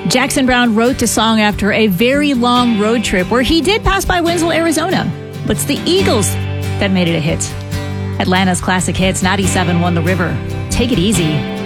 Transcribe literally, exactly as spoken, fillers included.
Jackson Browne wrote the song after a very long road trip where he did pass by Winslow, Arizona. But it's the Eagles that made it a hit. Atlanta's classic hits, ninety-seven won the river. Take it easy.